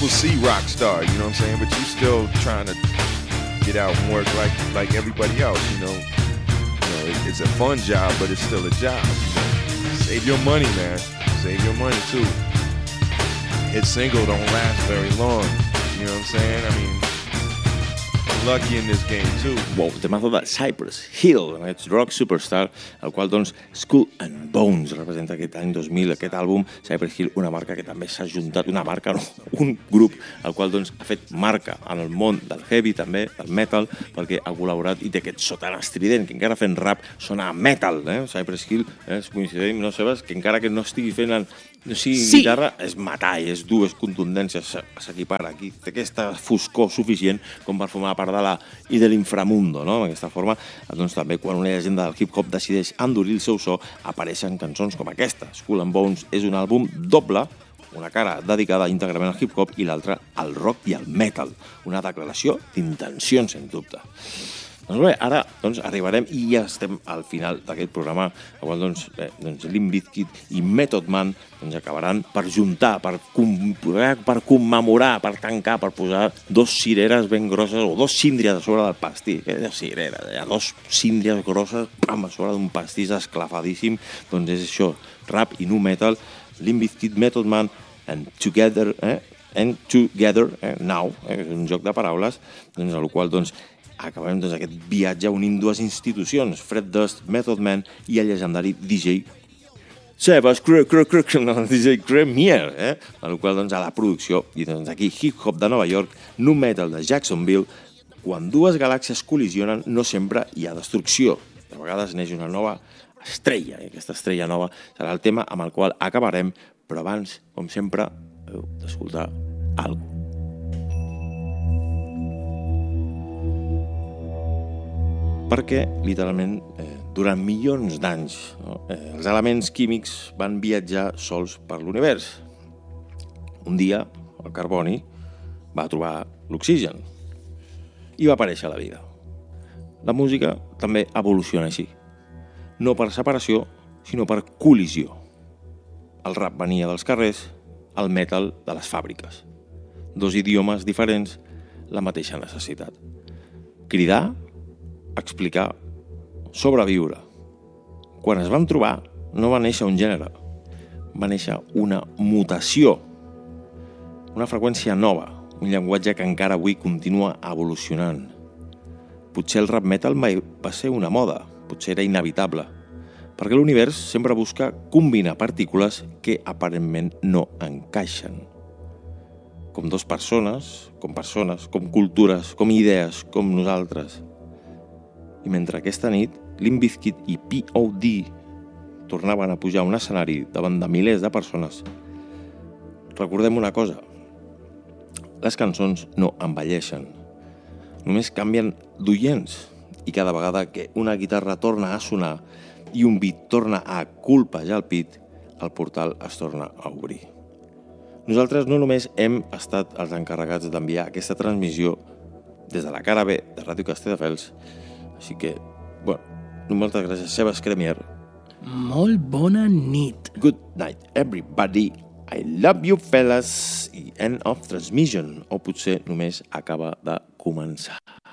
people see rock star, you know what I'm saying? But you still trying to get out and work like everybody else, you know. It's a fun job, but it's still a job. Save your money, man. Save your money too. Hit single don't last very long. You know what I'm saying? I mean, I'm lucky in this game too. Wow, temazo de Cypress Hill, aquest rock superstar, el qual, doncs, Skull and Bones representa aquest any 2000, aquest àlbum. Cypress Hill, una marca que també s'ha juntat, una marca, no, un grup, el qual, doncs, ha fet marca en el món del heavy, també, del metal, perquè ha col·laborat i té aquest so tan estrident, que encara fent rap sona a metal, Cypress Hill, coincidim, no sabes, que encara que no estigui fent guitarra, és metall, és dur, és contundència, s'equipara aquí, té aquesta foscor suficient com per formar part de la i de l'inframundo, no? D'aquesta forma, doncs també quan una llegenda del hip-hop decideix endurir el seu so, apareixen cançons com aquesta. Skull and Bones és un àlbum doble, una cara dedicada íntegrament al hip-hop i l'altra al rock i al metal. Una declaració d'intencions, sens dubte. Doncs bé, ara arribarem i ja estem al final d'aquest programa, el qual Limp Bizkit i Method Man acabaran per juntar, per commemorar, per tancar, per posar dos cireres ben grosses o dos síndries a sobre del pastís. Què és cirera? Hi ha dos síndries grosses a sobre d'un pastís esclafadíssim. Doncs és això, rap i nu metal, Limp Bizkit, Method Man, and Together Now, és un joc de paraules, el qual acabem aquest viatge unint dues institucions, Fred Durst, Method Man i el llegendari DJ DJ Premier, el qual a la producció, i aquí hip-hop de Nova York, nu metal de Jacksonville. Quan dues galàxies col·lisionen no sempre hi ha destrucció, de vegades neix una nova estrella, i aquesta estrella nova serà el tema amb el qual acabarem, però abans, com sempre, heu d'escoltar alguna cosa. Perquè, literalment, durant milions d'anys, els elements químics van viatjar sols per l'univers. Un dia, el carboni va trobar l'oxigen i va aparèixer la vida. La música també evoluciona així, no per separació, sinó per col·lisió. El rap venia dels carrers, el metal de les fàbriques. Dos idiomes diferents, la mateixa necessitat. Cridar, explicar, sobreviure. Quan es van trobar, no va néixer un gènere, va néixer una mutació, una freqüència nova, un llenguatge que encara avui continua evolucionant. Potser el rap metal mai va ser una moda, potser era inevitable, perquè l'univers sempre busca combinar partícules que aparentment no encaixen. Com dues persones, com cultures, com idees, com nosaltres. I mentre aquesta nit, Limp Bizkit i P.O.D. tornaven a pujar a un escenari davant de milers de persones, recordem una cosa: les cançons no envelleixen, només canvien d'oients, i cada vegada que una guitarra torna a sonar i un beat torna a colpejar el pit, el portal es torna a obrir. Nosaltres no només hem estat els encarregats d'enviar aquesta transmissió des de la cara B de Ràdio Castelldefels, així que, moltes gràcies, Sebas Cremier. Molt bona nit. Good night, everybody. I love you, fellas. I end of transmission. O potser només acaba de començar.